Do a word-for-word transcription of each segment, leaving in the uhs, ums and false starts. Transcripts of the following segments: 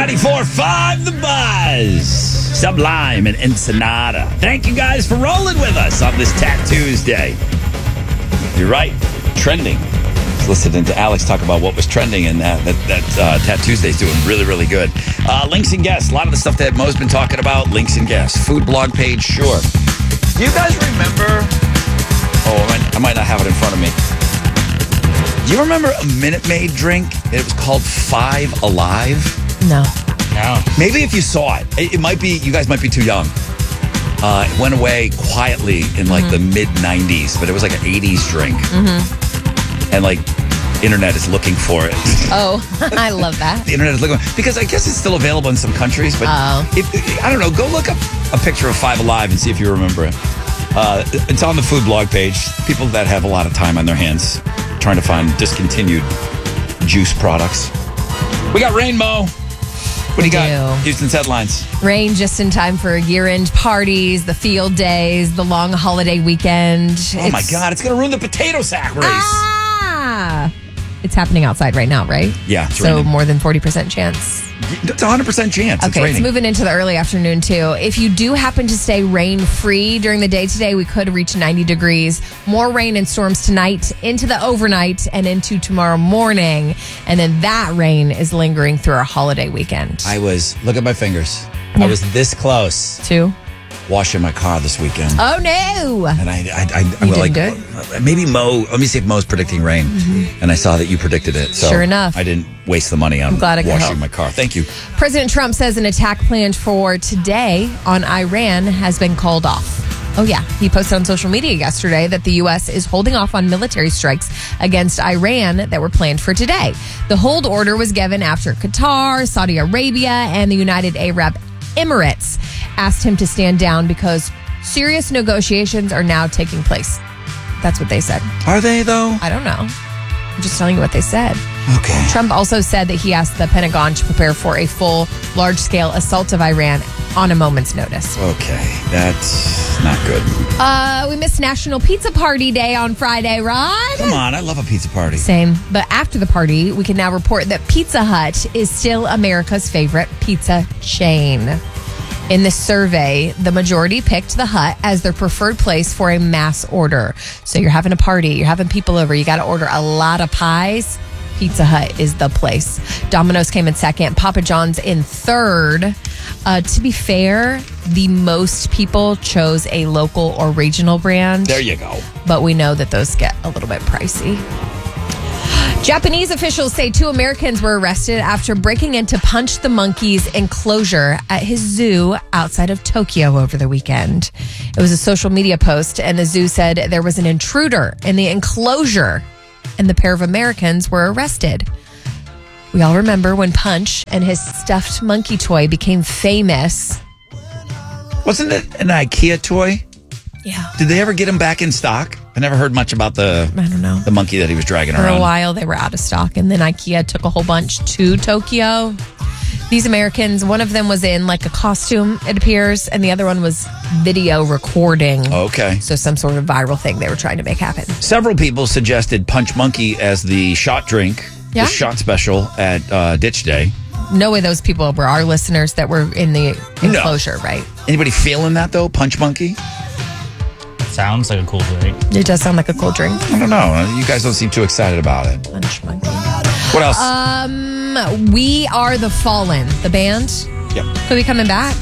ninety-four point five The Buzz. Sublime and Ensenada. Thank you guys for rolling with us on this Tat Tuesday. You're right. Trending. I was listening to Alex talk about what was trending, and that, that, that uh, Tat Tuesday's doing really, really good. Uh, links and guests. A lot of the stuff that Mo's been talking about, links and guests. Food blog page, sure. Do you guys remember... Oh, I might, I might not have it in front of me. Do you remember a Minute Maid drink? It was called Five Alive. No. No. Maybe if you saw it, it, it might be, you guys might be too young. Uh, it went away quietly in like mm-hmm. the mid nineties, but it was like an eighties drink. Mm-hmm. And like, internet is looking for it. Oh, I love that. The internet is looking, because I guess it's still available in some countries, but oh. if, I don't know, go look up a picture of Five Alive and see if you remember it. Uh, it's on the food blog page. People that have a lot of time on their hands trying to find discontinued juice products. We got rain, Mo. What do you got? do. Houston's headlines. Rain just in time for year-end parties, the field days, the long holiday weekend. Oh, it's, my God. It's going to ruin the potato sack race. Ah! It's happening outside right now, right? Yeah, it's So raining. more than forty percent chance. It's a one hundred percent chance. Okay, it's it's moving into the early afternoon, too. If you do happen to stay rain-free during the day today, we could reach ninety degrees. More rain and storms tonight, into the overnight, and into tomorrow morning. And then that rain is lingering through our holiday weekend. I was, look at my fingers. Yeah. I was this close. Two. Washing my car this weekend. Oh, no. And I, I, I, I You like, didn't do maybe Mo, let me see if Mo's predicting rain. Mm-hmm. And I saw that you predicted it. So Sure enough. I didn't waste the money on I'm glad I could washing help. my car. Thank you. President Trump says an attack planned for today on Iran has been called off. Oh, yeah. He posted on social media yesterday that the U S is holding off on military strikes against Iran that were planned for today. The hold order was given after Qatar, Saudi Arabia, and the United Arab Emirates asked him to stand down because serious negotiations are now taking place. That's what they said. Are they, though? I don't know. I'm just telling you what they said. Okay. Trump also said that he asked the Pentagon to prepare for a full, large-scale assault of Iran on a moment's notice. Okay. That's not good. Uh, we missed National Pizza Party Day on Friday, Rod. Come on. I love a pizza party. Same. But after the party, we can now report that Pizza Hut is still America's favorite pizza chain. In this survey, the majority picked the Hut as their preferred place for a mass order. So you're having a party, you're having people over, you got to order a lot of pies. Pizza Hut is the place. Domino's came in second, Papa John's in third. Uh, to be fair, the most people chose a local or regional brand. There you go. But we know that those get a little bit pricey. Japanese officials say two Americans were arrested after breaking into Punch the Monkey's enclosure at his zoo outside of Tokyo over the weekend. It was a social media post, and the zoo said there was an intruder in the enclosure, and the pair of Americans were arrested. We all remember when Punch and his stuffed monkey toy became famous. Wasn't it an IKEA toy? Yeah. Did they ever get him back in stock? I never heard much about the I don't know. the monkey that he was dragging For around. a while, they were out of stock, and then IKEA took a whole bunch to Tokyo. These Americans, one of them was in like a costume, it appears, and the other one was video recording. Okay. So some sort of viral thing they were trying to make happen. Several people suggested Punch Monkey as the shot drink, Yeah. the shot special at uh, Ditch Day. No way those people were our listeners that were in the enclosure, no. Right? Anybody feeling that, though, Punch Monkey? Sounds like a cool drink. It does sound like a cool drink. I don't know. You guys don't seem too excited about it. Punch Monkey. What else? Um, We Are the Fallen, the band. Yep. Could be coming back.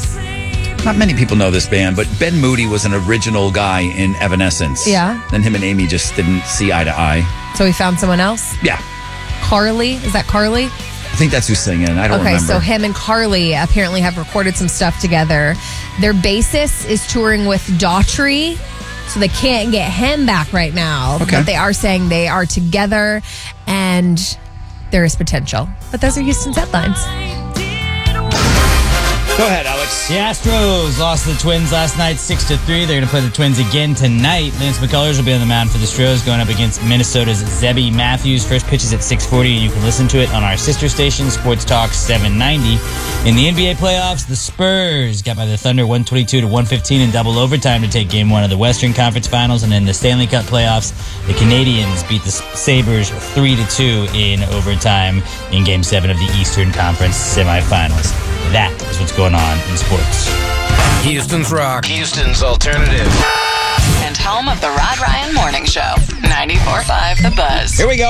Not many people know this band, but Ben Moody was an original guy in Evanescence. Yeah. Then him and Amy just didn't see eye to eye. So we found someone else? Yeah. Carly? Is that Carly? I think that's who's singing. I don't okay, remember. so him and Carly apparently have recorded some stuff together. Their bassist is touring with Daughtry, so they can't get him back right now. Okay. But they are saying they are together and there is potential. But those are Houston's headlines. Go ahead, Alex. The Astros lost to the Twins last night six to three. They're going to play the Twins again tonight. Lance McCullers will be on the mound for the Astros going up against Minnesota's Zebby Matthews. First pitch is at six forty. You can listen to it on our sister station, Sports Talk seven ninety. In the N B A playoffs, the Spurs got by the Thunder one twenty-two to one fifteen in double overtime to take game one of the Western Conference Finals. And in the Stanley Cup playoffs, the Canadians beat the Sabres three to two in overtime in game seven of the Eastern Conference semifinals. That is what's going on in sports. Houston's Rock, Houston's Alternative. And home of the Rod Ryan Morning Show, ninety-four point five The Buzz. Here we go.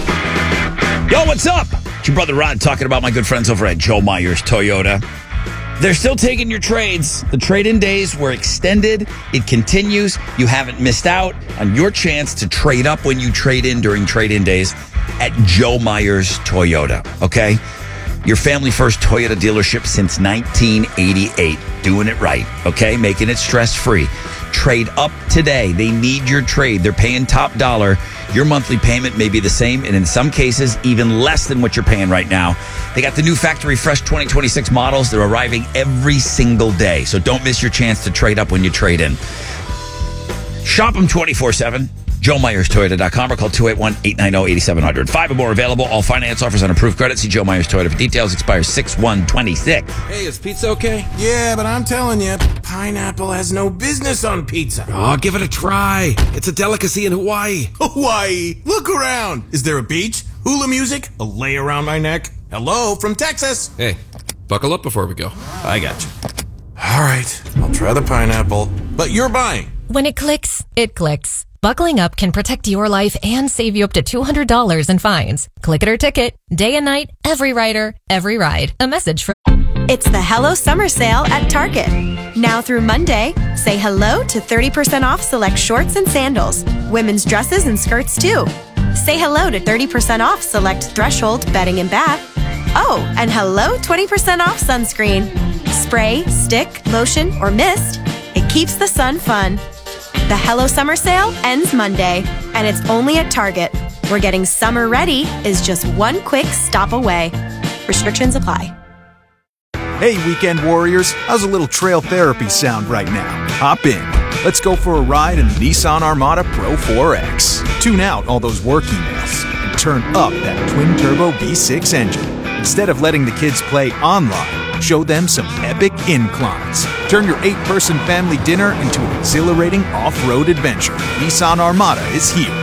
Yo, what's up? It's your brother Rod talking about my good friends over at Joe Myers Toyota. They're still taking your trades. The trade-in days were extended. It continues. You haven't missed out on your chance to trade up when you trade in during trade-in days at Joe Myers Toyota, okay? Your family-first Toyota dealership since nineteen eighty-eight. Doing it right, okay? Making it stress-free. Trade up today. They need your trade. They're paying top dollar. Your monthly payment may be the same, and in some cases, even less than what you're paying right now. They got the new factory fresh twenty twenty-six models. They're arriving every single day, so don't miss your chance to trade up when you trade in. Shop them twenty-four seven. Joe Myers Toyota dot com or call two eight one, eight nine zero, eight seven zero zero. Five or more available. All finance offers on approved credit. See Joe Myers Toyota for details. Expires six one twenty-six. Hey, is pizza okay? Yeah, but I'm telling you, pineapple has no business on pizza. Oh, give it a try. It's a delicacy in Hawaii. Hawaii? Look around. Is there a beach? Hula music? A lay around my neck? Hello, from Texas. Hey, buckle up before we go. I got you. All right, I'll try the pineapple. But you're buying. When it clicks, it clicks. Buckling up can protect your life and save you up to two hundred dollars in fines. Click it or ticket. Day and night, every rider, every ride. A message from... It's the Hello Summer Sale at Target. Now through Monday, say hello to thirty percent off select shorts and sandals. Women's dresses and skirts too. Say hello to thirty percent off select Threshold bedding and bath. Oh, and hello twenty percent off sunscreen. Spray, stick, lotion, or mist. It keeps the sun fun. The Hello Summer Sale ends Monday, and it's only at Target, where getting summer ready is just one quick stop away. Restrictions apply. Hey, weekend warriors, how's a little trail therapy sound right now? Hop in. Let's go for a ride in the Nissan Armada Pro four X. Tune out all those work emails and turn up that twin-turbo V six engine. Instead of letting the kids play online, show them some epic inclines. Turn your eight-person family dinner into an exhilarating off-road adventure. Nissan Armada is here.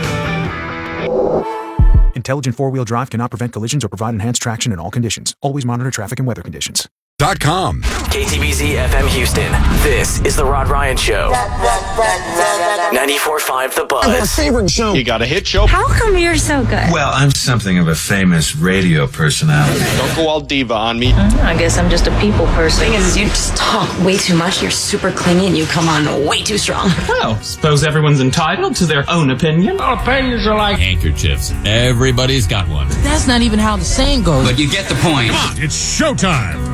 Intelligent four-wheel drive cannot prevent collisions or provide enhanced traction in all conditions. Always monitor traffic and weather conditions. Dot com. K T B Z F M Houston. This is the Rod Ryan Show. ninety-four point five The Buzz. My favorite show. You got a hit show? How come you're so good? Well, I'm something of a famous radio personality. Don't go all diva on me. Mm, I guess I'm just a people person. The thing is, you just talk way too much. You're super clingy and you come on way too strong. Well, suppose everyone's entitled to their own opinion. All opinions are like handkerchiefs. Everybody's got one. That's not even how the saying goes. But you get the point. Come on, it's showtime.